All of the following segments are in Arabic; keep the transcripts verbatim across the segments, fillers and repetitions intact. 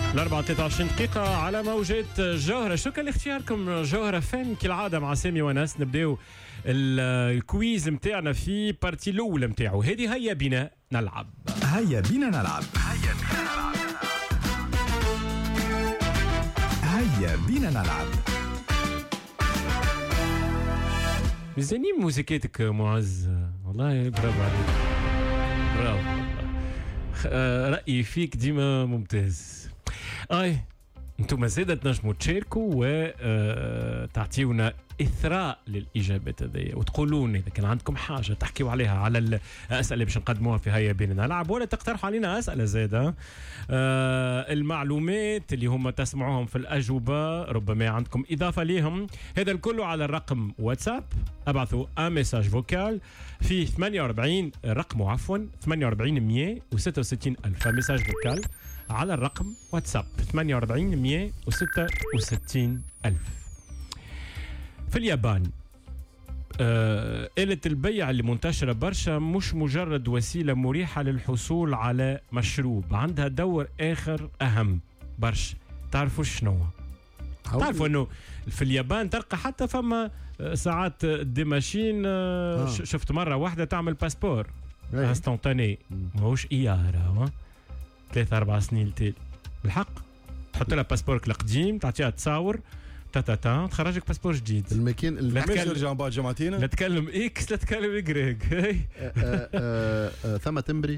الأربعة ثلاثة وعشرين دقيقة على موجات جوهرة. شكرا لاختياركم جوهرة فن كالعادة مع سامي وناس. نبداو الكويز متاعنا في بارتي الأولى متاعو. هذه هيا بنا نلعب. هيا بنا نلعب. هيا بنا نلعب. هيا بنا نلعب. ميزانين موسيقيتك معز، والله برافو عليك، برافو. رأيي فيك ديما ممتاز. اي انتم زاده تنجموا تشاركوا وتعطيونا اثراء للاجابات هذيا وتقولوا لنا اذا كان عندكم حاجه تحكيوا عليها على الاسئله اللي باش نقدموها في هيا بيننا نلعب، ولا تقترحوا علينا اسئله زاده. آه المعلومات اللي هم تسمعوهم في الاجوبه ربما عندكم اضافه ليهم. هذا الكل على الرقم واتساب. ابعثوا ان ميساج فوكال في ثمانية وأربعين رقمه عفوا ثمانية وأربعين مئة وستة وستين ألف. ميساج فوكال على الرقم واتساب ثمانية وأربعين مئة وستة وستين ألف. في اليابان آه، آلة البيع اللي منتشرة برشا مش مجرد وسيلة مريحة للحصول على مشروب، عندها دور آخر أهم برشا. تعرفوا شنو؟ تعرفوا أنه في اليابان تلقى حتى فما ساعات دي ماشين. آه. شفت مرة واحدة تعمل باسبور انستانتاني، ماهوش إيارة، ثلاثة أربع سنين تالي بالحق. تحط لها باسبورك القديم تعطيها تصاور تا تا تا تخرجك باسبور جديد. المكان المكان يرجع بعد جمعتين. لا تكلم اكس لا تكلم ايكغيك. ثم تمبري.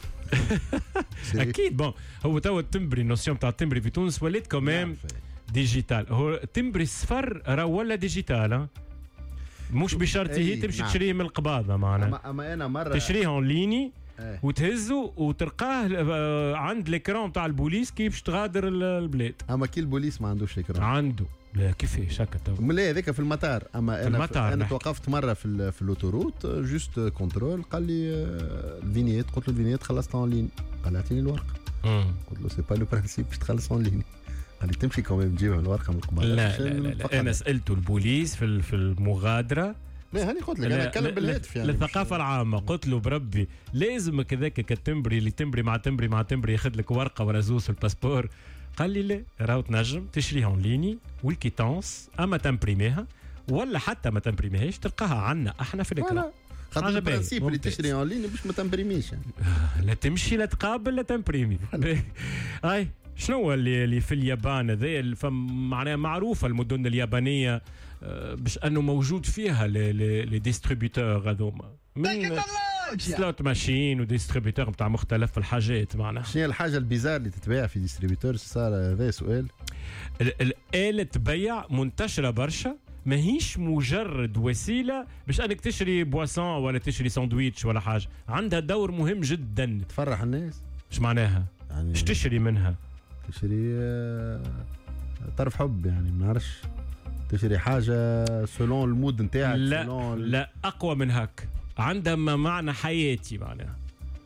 اكيد. بون هو تو التمبري النوسيون تاع التمبري في تونس ولات كمان ديجيتال. هو التمبري الصفر راه ولا ديجيتال، مش بشرط هي تمشي تشريه من القباضه معنا. اما انا مره تشريه اون ليني وتهزه وتلقاه عند ليكرون تاع البوليس كيف باش تغادر البلاد. اما كي البوليس ما عندوش ليكرون عنده. لا كيفاش هكا تو؟ لا هذاك في المطار. اما انا المطار انا توقفت مره في في الاوتوروت جوست كنترول، قال لي الفينيت. قلت له الفينيت خلصت اون لين. قال اعطيني الورقه. قلت له سي با لو برانسيب باش تخلص اون لين. قال لي تمشي كمان تجيبها الورقه من القباله. لا لا, لا, لا. انا سالته البوليس في في المغادره. لا هاني قلت لك انا اتكلم بالهاتف يعني للثقافه العامه. قلت له بربي لازم كذاك كالتمبري اللي تمبري مع تمبري مع تمبري ياخذ لك ورقه ولا زوز في الباسبور. قال لي لا راهو تنجم تشريها اون ليني والكيتونس اما تمبريميها ولا حتى ما تمبريميهاش تلقاها عنا احنا في الكرا. خاطر البرانسيب اللي تشري اون ليني باش ما تمبريميش يعني. لا تمشي لا تقابل لا تمبريمي. هاي شنو اللي اللي في اليابان هذا معناها معروفه المدن اليابانيه باش انه موجود فيها لي ديستريبيوتور هذوما من سلوت ماشين وديستريبيوتور نتاع مختلف الحاجات. معناها شنو الحاجه البيزار اللي تتباع في ديستريبيوتور؟ صار هذا سؤال. الآلة بيع منتشره برشا، ماهيش مجرد وسيله باش انك تشري بواسون ولا تشري ساندويتش ولا حاجه، عندها دور مهم جدا تفرح الناس. ايش معناها؟ يعني ايش تشري منها؟ تشري طرف حب يعني ما نعرفش، تشري حاجه سولون المود نتاعك. لا لا اقوى من هك، عندها ما معنى حياتي معناها.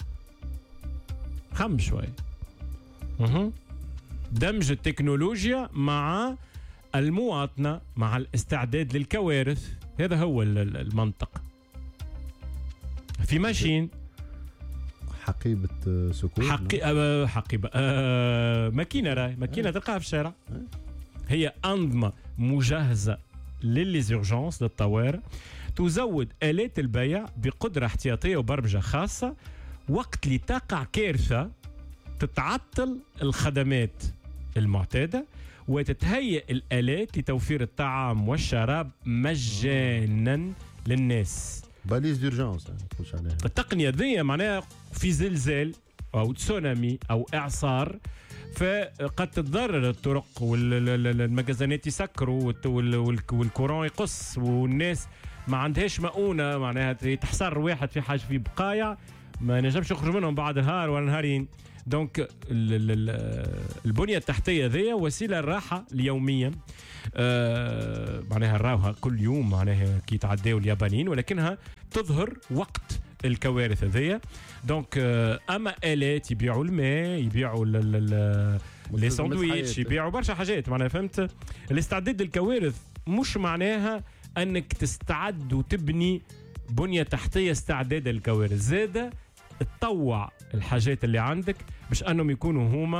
خم شوي. اها دمج التكنولوجيا مع المواطنه مع الاستعداد للكوارث، هذا هو المنطق. في ماشين حقيبة سكون. حقي... أه حقيبة أه ماكينة راي ماكينة أه. تلقاها في الشارع. أه. هي أنظمة مجهزة للزيرجانس للطوارئ، تزود آلات البيع بقدرة احتياطية وبرمجة خاصة. وقت اللي تقع كارثة تتعطل الخدمات المعتادة وتتهيئ الآلات لتوفير الطعام والشراب مجانا للناس. باليز ديرجانس تخش عليها. التقنية ذي معناها في زلزال أو تسونامي أو إعصار فقد تتضرر الطرق والمجازانات يسكروا والكورون يقص والناس ما عندهاش مؤونة، معناها تحصر واحد في حاجة في بقايا ما نجمش يخرج منهم بعد نهار ولا نهارين. دونك البنية التحتية ذي وسيلة الراحة اليومية. آه معناها راوها كل يوم معناها كي يتعداو اليابانيين، ولكنها تظهر وقت الكوارث ذي. دونك آه اما آلات يبيعوا الماء، يبيعوا لي ساندويتش، يبيعوا برشا حاجات. معناها فهمت الاستعداد للكوارث مش معناها انك تستعد وتبني بنية تحتية استعداد للكوارث، زادة تطوع الحاجات اللي عندك باش انهم يكونوا هما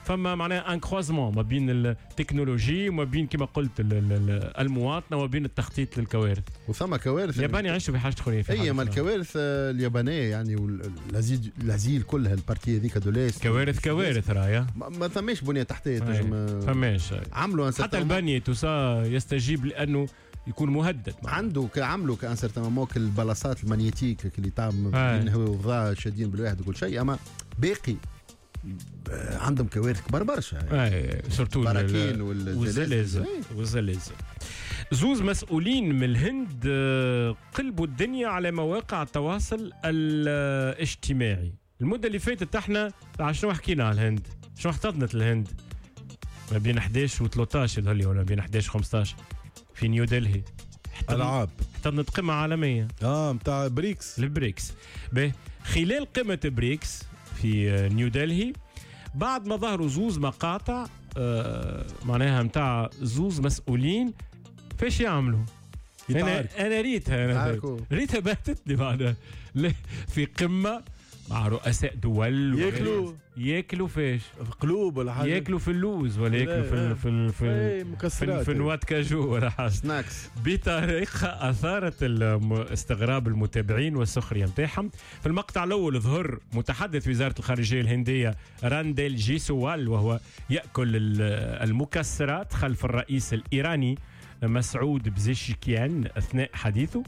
فما معناها ان كروزمون ما بين التكنولوجي وما بين كما قلت المواطنه وما بين التخطيط للكوارث. وثم كوارث اليابان يعيشوا في حاجه اخرى. اي ما الكوارث اليابانيه يعني والازيل الازيل كلها البارتي هذيك دولاس كوارث كوارث رايا ما ثماش بنيه تحتيه تنجم فماش عملوا حتى البنيه توسا يستجيب لانه يكون مهدد عنده عملوا كان سيرتان موك البلاصات المانيتيك اللي تاع هو شادين بالواحد وكل شيء اما باقي عندهم كوارث كبار برشا اي سورتو البراكين والزلازل والزلازل. زوز مسؤولين من الهند قلبوا الدنيا على مواقع التواصل الاجتماعي. المده اللي فاتت احنا شنو حكينا على الهند؟ شنو احتضنت الهند؟ ما بين أحد عشر و ثلاثة عشر اللي ولا بين أحد عشر خمسة عشر في نيودلهي العاب احتضنت قمه عالميه اه نتاع بريكس البريكس. به خلال قمه بريكس في نيودلهي بعد ما ظهروا زوز مقاطع آه معناها نتاع زوز مسؤولين فاش يعملوا. انا انا ريتها أنا ريتها بهتتني معناها في قمه مع رؤساء دول ياكلوا ياكلوا فاش في قلوب ولا حاجه ياكلوا في اللوز ولا ياكلوا في في في مكسرات في نوات كاجو ولا حاجه سناكس بطريقه اثارت استغراب المتابعين والسخريه نتاعهم. في المقطع الاول ظهر متحدث وزاره الخارجيه الهنديه رانديل جيسوال وهو ياكل المكسرات خلف الرئيس الايراني مسعود بزيشكيان اثناء حديثه.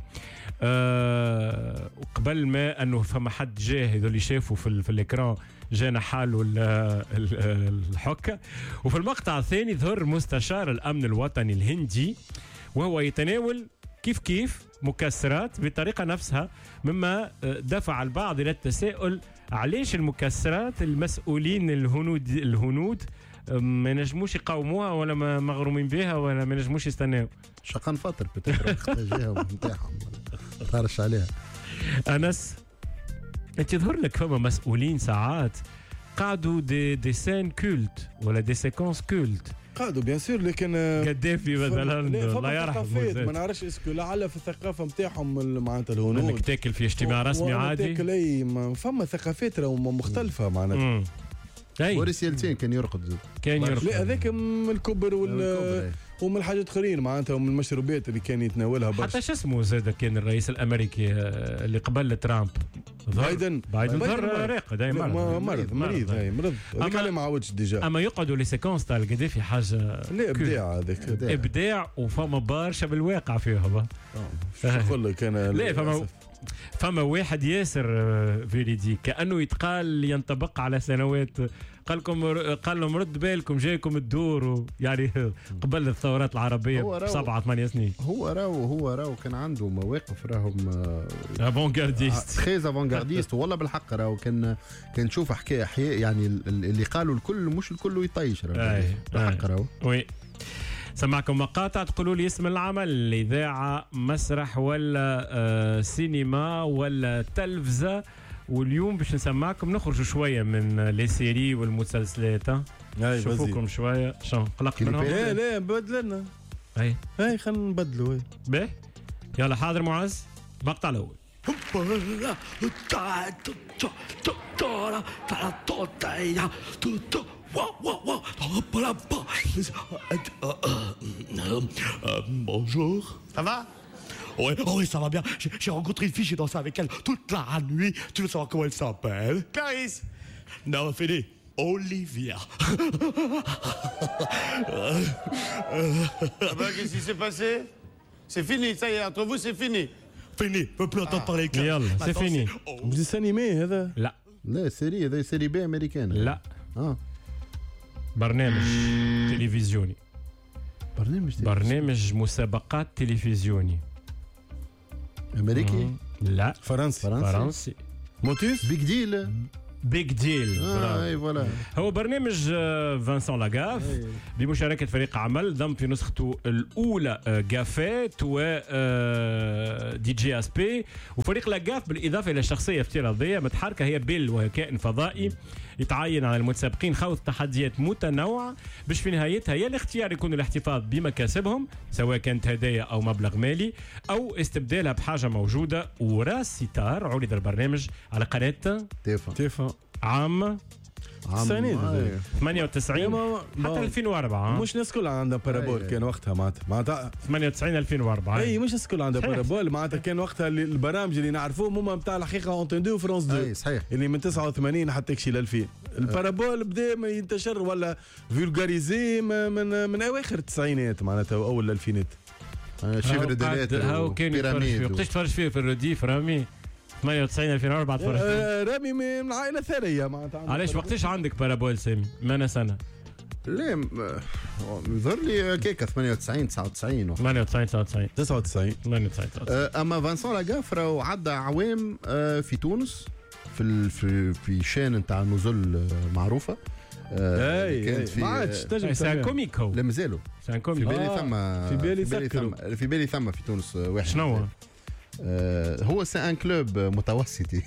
أه وقبل ما انه فما حد جاه هذول اللي شافوا في, في الاكران جانا حاله الحكه. وفي المقطع الثاني ظهر مستشار الامن الوطني الهندي وهو يتناول كيف كيف مكسرات بطريقه نفسها مما دفع البعض الى التساؤل علاش المكسرات المسؤولين الهنود الهنود ما نجموش يقاوموها ولا ما مغرومين بها ولا ما نجموش يستناو. شقا نفطر بتاعهم نتاعهم طارش عليها. انس انت يظهر لك فما مسؤولين ساعات قعدوا دي دي سين كولت ولا دي سيكونس كولت قعدوا بيان سور لكن قدافي مثلا الله يرحمه ما نعرفش اسكو لعل في الثقافه نتاعهم معناتها الهنود انك تاكل في اجتماع رسمي عادي تاكل اي فما ثقافات مختلفه معناتها. بوريس يلتين كان يرقد كان يرقد لا هذاك من الكبر وال ومن الحاجات اخرين معناتها ومن المشروبات اللي كان يتناولها برشا. حتى شو اسمه زاد كان الرئيس الامريكي اللي قبل ترامب بايدن بايدن ظهر راقد دائما مرض مريض هاي مرض هذاك اللي ما عاودش ديجا. اما يقعدوا لي سيكونس تاع القذافي حاجه لا ابداع هذاك ابداع وفما برشا بالواقع فيها. شو نقول لك انا لا فما فما واحد ياسر فيريدي كأنه يتقال ينطبق على سنوات قال لكم قال لهم رد بالكم جايكم الدور يعني قبل الثورات العربية سبعة ثمانية سنين. هو راهو هو راهو كان عنده مواقف راهم افونغارديست تريز افونغارديست والله بالحق راهو كان كان نشوف حكايه احياء يعني اللي قالوا الكل مش الكل يطيش راهو بالحق راهو. وي سمعكم مقاطع تقولوا لي اسم العمل الإذاعة مسرح ولا آه سينما ولا تلفزة. واليوم باش نسمعكم نخرجوا شوية من لي سيري والمسلسلات. نشوفوكم شوية شنو قلقت منهم. لا لا نبدل لنا اي اي خلينا نبدلوا. باهي يلا حاضر معز مقطع الأول. Bonjour. Ça va? Oui, oh oui, ça va bien. J'ai, j'ai rencontré une fille, j'ai dansé avec elle toute la nuit. Tu veux savoir comment elle s'appelle? Clarisse. Non, fini. Olivia. Ah bah, qu'est-ce qui s'est passé? C'est fini, ça y est, entre vous, c'est fini. Fini, je peux plus entendre parler avec elle. C'est fini. C'est animé هذا؟ لا. لا سيري هذا سيري بي امريكان. لا. اه برنامج تلفزيوني. برنامج تلفزيوني. برنامج مسابقات تلفزيوني. امريكي؟ لا. فرنسي. فرنسي. موتيس؟ بيج ديل. بيج ديل. اه اي فوالا. هو برنامج فانسون لاغاف بمشاركة فريق عمل ضم في نسخته الأولى جافات و دي جي اس بي وفريق لاغاف بالإضافة إلى شخصية افتراضية متحركة هي بيل وهي كائن فضائي يتعين على المتسابقين خوض تحديات متنوعة باش في نهايتها يا الاختيار يكون الاحتفاظ بمكاسبهم سواء كانت هدايا أو مبلغ مالي أو استبدالها بحاجة موجودة وراس ستار. عرض البرنامج على قناة تيفا تيفا عام التسعينات ثمانية وتسعين حتى ألفين وأربعة. مش الناس كلها عندها بارابول كان وقتها معناتها معناتها ثمانية وتسعين ألفين وأربعة. اي مش الناس كلها عندها بارابول معناتها كان وقتها البرامج اللي نعرفوهم هما نتاع الحقيقه اونتندو فرانس دو صحيح اللي من تسعة وثمانين حتى يكشي ل ألفين. البارابول بدا ما ينتشر ولا فولغاريزي من من اواخر التسعينات معناتها واول الالفينات. شيفر ديلات هاو كان وقتاش تفرج فيه في الرديف رامي ثمانية وتسعين ألفين وأربعة تفرج فيه. رامي من عائله ثريه معناتها. علاش وقتاش عندك بارابول سامي؟ ما سنه لا يظهر لي كيكه ثمانية وتسعين تسعة وتسعين ثمانية وتسعين تسعة وتسعين تسعة وتسعين ثمانية وتسعين. اما فانسون لاغافرا وعدى عوام في تونس في في في شان نتاع نزل معروفه. اي كانت في ما عادش تنجم سان كوميكو. لا مازالوا سان في كوميكو. بالي ثم في بالي في بالي ثم في بالي ثم في تونس واحد. شنو آه هو سي ان كلوب متوسطي.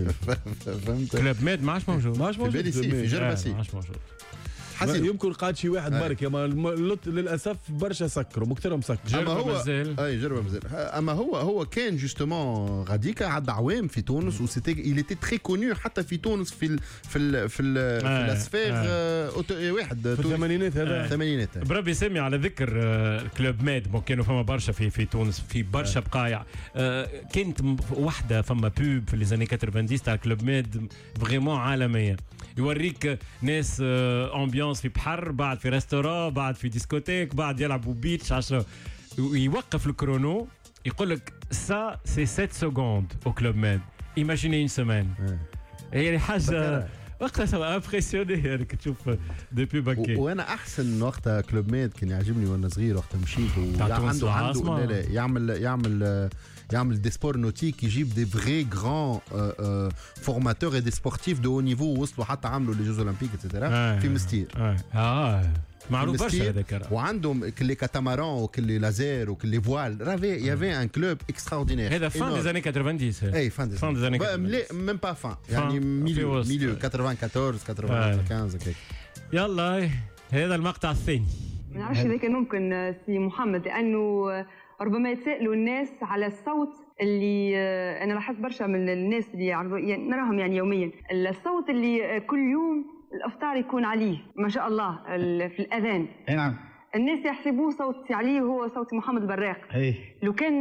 فهمت. كلوب ميد ما عادش موجود. ما عادش موجود في بالي سي في جربسي ما عادش موجود. حسين يمكن قاد شي واحد برك يا للاسف برشا سكروا مكثرهم سكروا. اما هو مازال. اي جربه مازال. اما هو هو كان جوستومون غاديكا عدى عوام في تونس وسيتي il était très connu حتى في تونس في ال في ال في, ال في الاسفار واحد في الثمانينات هذا الثمانينات. بربي سامي على ذكر كلوب ميد كانوا فما برشا في في تونس في برشا بقايع. كانت وحده فما بوب في لي زاني تسعين تاع كلوب ميد فريمون عالميه يوريك ناس امبيونس في بحر بعد في ريستوران بعد في ديسكوتيك بعد يلعبوا بيتش عشرة ويوقف الكرونو يقول لك سا سي سبعة سكوند او كلوب ميد ايماجيني اون سيمين. هي حاجه وقتها سوا امبرسيوني هذيك تشوف دي بوب هكا. وانا احسن وقتها كلوب ميد كان يعجبني وانا صغير وقتها مشيت وعنده عنده لا لا يعمل يعمل يعمل دي سبور نوتيك يجيب دي فغي غران فورماتور اي دي سبورتيف دو او نيفو وصلوا حتى عملوا لي جوز اولمبيك اتسيتيرا في مستير. اه معروف برشا هذاك. وعندهم كلي كاتاماران وكلي لازير وكلي فوال رافي يافي ان كلوب اكستراوردينير. هذا فان دي زاني تسعين. اي فان دي زاني ميم با فان يعني ميليو ميليو أربعة وثمانين خمسة وخمسين هيك. يلا هذا المقطع الثاني. ما نعرفش اذا كان ممكن سي محمد لانه ربما يتساءلوا الناس على الصوت اللي انا لاحظت برشا من الناس اللي يعني نراهم يعني يوميا الصوت اللي كل يوم الافطار يكون عليه ما شاء الله في الاذان. اي نعم. الناس يحسبوه صوت علي وهو صوت محمد البراق. اي لو كان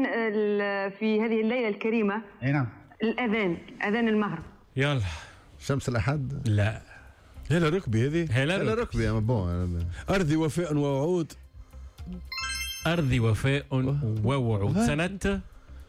في هذه الليله الكريمه. اي نعم. الاذان اذان المغرب. يلا شمس الاحد. لا هلا ركبي هذه هلا ركبي اما بون ارضي وفاء ووعود. ارضي وفاء ووعود سنه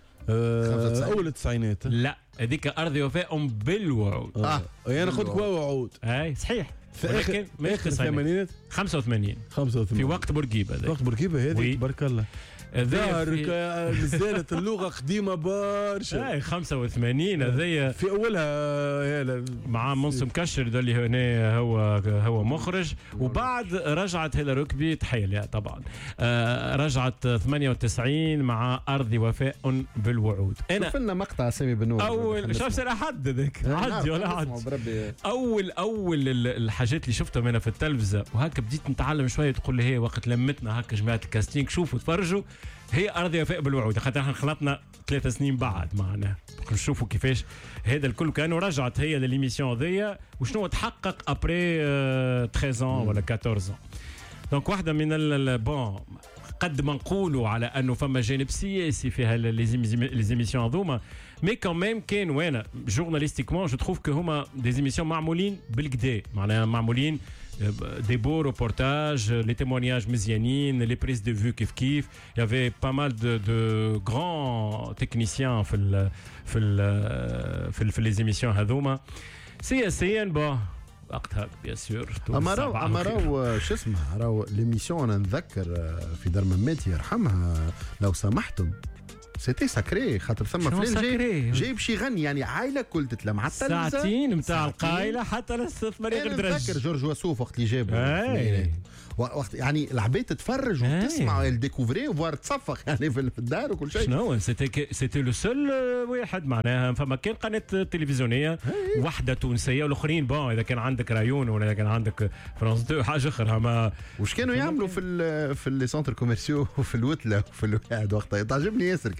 آه اول التسعينات. لا هذيك ارضي وفاء بالوعود. اه انا خذت ووعود. اي صحيح في اخر اخر الثمانينات خمسة وثمانين خمسة وثمانين في وقت بورقيبه هذاك. وقت بورقيبه هذه تبارك الله. دارك في... مازالت اللغه قديمه برشا. اي خمسة وثمانين هذيا في اولها يا مع منصف مكشر اللي هنا هو هو مخرج. وبعد رجعت هلا ركبي تحيه لها طبعا. آه رجعت ثمانية وتسعين مع ارضي وفاء بالوعود. انا شوف لنا مقطع سامي بنور اول شوف سنه حد ذاك عدي ولا عدي. اول اول الحاجات اللي شفتهم انا في التلفزه وهكا بديت نتعلم شويه تقول لي هي وقت لمتنا هكا جماعه الكاستينغ شوفوا تفرجوا هي ارضي وفاء بالوعود خاطر احنا خلطنا ثلاثة سنين بعد معنا نشوفوا كيفاش هذا الكل كانوا رجعت هي لليميسيون ذي وشنو تحقق ابري ثلاثة عام ولا أربعطاش عام. دونك واحده من البون قد ما نقولوا على انه فما جانب سياسي في لي زيميسيون هذوما مي كان ميم كان وانا جورناليستيكمون جو تروف كو هما دي زيميسيون معمولين بالكدا معناها معمولين des beaux reportages, les témoignages مزيانين, les prises de vue كيف كيف. Il y avait pas mal de, de grands techniciens في ال في ال في, في les émissions هذوما. سياسيا با وقتها بيان سور. اما راهو اما راهو شو اسمه راهو ليميسيون انا نتذكر في دار مماتي يرحمها لو سمحتم سيتي ساكري خاطر ثم فلان جاي جاي باش يغني يعني عائله كل تتلم على التلفزه ساعتين نتاع القايله حتى للثمانية غير درج. نتذكر جورج وسوف وقت اللي جابه وقت يعني العباد تتفرج وتسمع الديكوفري وفوار تصفق يعني في الدار وكل شيء. شنو سيتي سيتي لو سول واحد معناها فما كان قناه تلفزيونيه واحده تونسيه والاخرين بون اذا كان عندك رايون ولا اذا كان عندك فرانس دو حاجه اخرى. ما واش كانوا يعملوا في ال في لي سونتر كوميرسيو وفي الوتله وفي الواحد وقتها تعجبني ياسر كان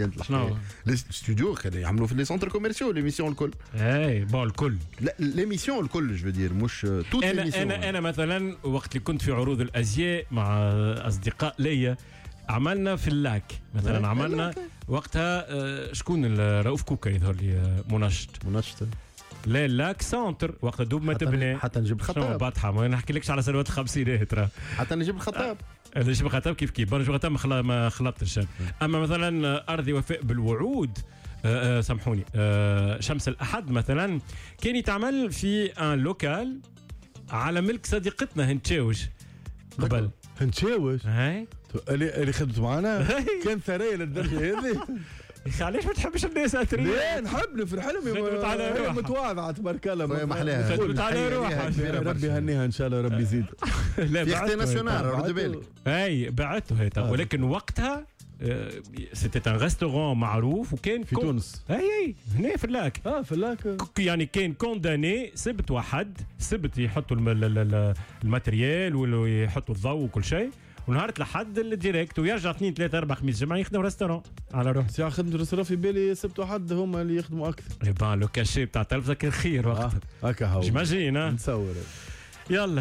فهمت الحكايه الاستوديو كانوا يعملوا في لي سونتر كوميرسيو ليميسيون الكل اي بون الكل لا ليميسيون الكل جو دير مش توت انا ليميسيون انا انا مثلا وقت اللي كنت في عروض الازياء مع اصدقاء ليا عملنا في اللاك مثلا عملنا وقتها آه شكون رؤوف كوكا يظهر لي منشط منشط لا اللاك سنتر وقتها دوب ما تبنى حتى نجيب الخطاب باطحه ما نحكيلكش على سنوات الخمسينات راه حتى نجيب الخطاب نجيب الخطاب كيف كيف برج وقتها ما ما خلطتش اما مثلا ارضي وفاء بالوعود آه آه سامحوني آه شمس الاحد مثلا كان يتعمل في ان لوكال على ملك صديقتنا هنتشاوش قبل هنتشاوش هاي اللي اللي خدمت معنا كان ثريه للدرجه هذه يا اخي علاش ما تحبش الناس اثرياء؟ لا نحب في الحلم خدمت على روحها. متواضعه تبارك الله ما احلاها خدمت على روحها ربي يهنيها ان شاء الله ربي يزيد لا في اختي ناسيونال رد بالك اي بعته هيتا ولكن وقتها سيتي ان ريستورون معروف وكان في تونس اي اي هنا في اللاك اه في اللاك يعني كان كونداني سبت واحد سبت يحطوا الماتريال ويحطوا الضوء وكل شيء ونهار لحد الديريكت ويرجع اثنين ثلاثة أربعة خميس جمعة يخدم ريستورون على روح ساعة خدمة ريستورون في بالي سبت واحد هما اللي يخدموا أكثر. إي بان لو كاشي بتاع التلفزة كان خير وقتها. هكا هو. جيماجين ها. نتصور. يلا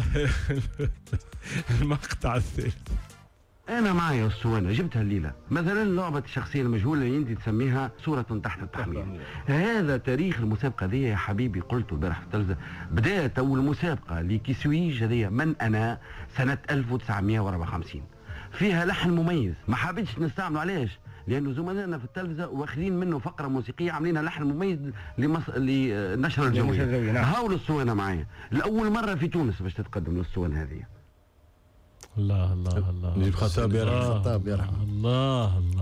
المقطع الثالث. أنا معي أسطوانة جبتها الليلة مثلا لعبة الشخصية المجهولة اللي أنت تسميها صورة تحت التحميل. هذا تاريخ المسابقة ذي يا حبيبي قلت البارح في التلفزة بدأت أول مسابقة لكيسويج هذه من أنا سنة ألف وتسعمائة وأربعة وخمسين فيها لحن مميز ما حابتش نستعمله علاش؟ لأنه زملائنا في التلفزة واخذين منه فقرة موسيقية عاملين لحن مميز لمص... لنشر الجوية. نعم. هاو الأسطوانة معايا لأول مرة في تونس باش تتقدم الأسطوانة هذه. الله الله الله نجيب خطاب يا رحمة الخطاب يا رحمة الله الله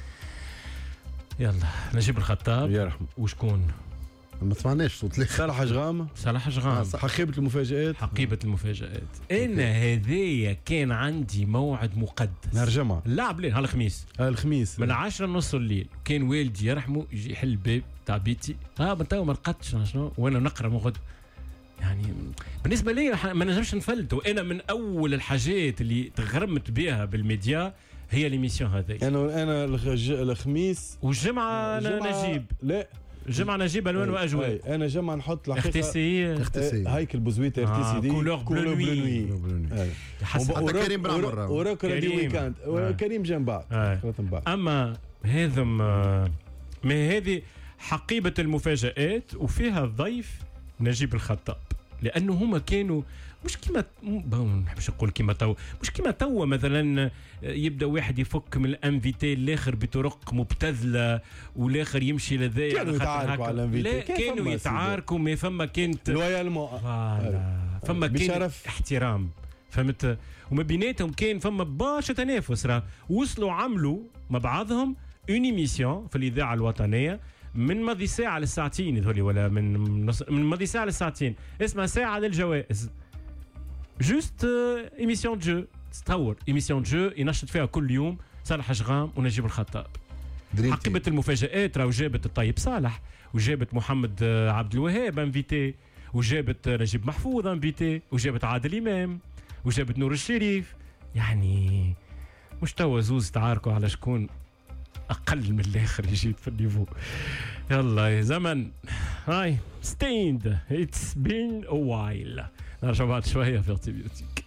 يلا نجيب الخطاب يا رحمة وشكون ما سمعناش صوت لك صالح شغام صالح شغام حقيبة المفاجآت حقيبة المفاجآت انا هذايا كان عندي موعد مقدس نهار جمعة لا بلين هالخميس هالخميس من عشرة نص الليل كان والدي يرحمه يجي يحل الباب تاع بيتي اه من توا ما لقيتش شنو وانا نقرا من غد يعني بالنسبه لي ما نجمش نفلت وانا من اول الحاجات اللي تغرمت بها بالميديا هي ليميسيون هذه انا انا الخميس والجمعه نجيب لا جمعة نجيب الوان واجواء انا جمعة نحط الحقيقه اختسي اختسي هيكل بوزويت ارتيسي دي كولور بلو نوي حتى كريم بن عمر وراك راديو ويكاند كريم جنب بعض اما هذا ما هذه حقيبة المفاجآت وفيها الضيف نجيب الخطاب لانه هما كانوا مش كيما ما نحبش نقول كيما تو مش كيما تو مثلا يبدا واحد يفك من الانفيتي الاخر بطرق مبتذله والاخر يمشي لذا كانوا يتعاركوا على الانفيتي لا كانوا يتعاركوا ما فما كانت لويالمون فما كان احترام فهمت وما بيناتهم كان فما برشا تنافس راه وصلوا عملوا مع بعضهم اون ايميسيون في الاذاعه الوطنيه من ماضي ساعة للساعتين يذولي ولا من من ماضي ساعة للساعتين اسمها ساعة للجوائز جوست ايميسيون جو تصور ايميسيون جو ينشط فيها كل يوم صالح شغام ونجيب الخطاب حقيبة المفاجآت راهو جابت الطيب صالح وجابت محمد عبد الوهاب انفيتي وجابت نجيب محفوظ انفيتي وجابت عادل امام وجابت نور الشريف يعني مش توا زوز تعاركوا على شكون اقل من الاخر يجيب في النيفو يلا يا زمن هاي ستيند اتس بين ا وايل نرجع بعد شويه في ارتي بيوتي